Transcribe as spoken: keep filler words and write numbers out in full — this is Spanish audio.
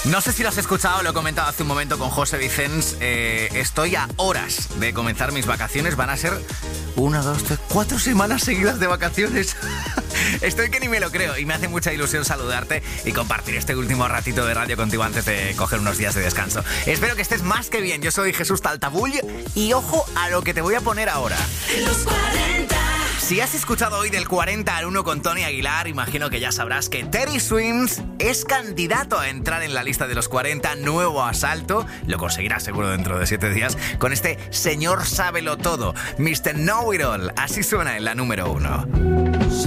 No sé si lo has escuchado, lo he comentado hace un momento con José Vicens. Eh, estoy a horas de comenzar mis vacaciones. Van a ser una, dos, tres, cuatro semanas seguidas de vacaciones. Estoy que ni me lo creo y me hace mucha ilusión saludarte y compartir este último ratito de radio contigo antes de coger unos días de descanso. Espero que estés más que bien. Yo soy Jesús Taltabull y ojo a lo que te voy a poner ahora. Los cuarenta. Si has escuchado hoy del cuarenta al uno con Tony Aguilar, imagino que ya sabrás que Teddy Swims es candidato a entrar en la lista de los cuarenta, nuevo asalto. Lo conseguirá seguro dentro de siete días con este Señor Sábelo Todo, mister Know It All. Así suena en la número uno.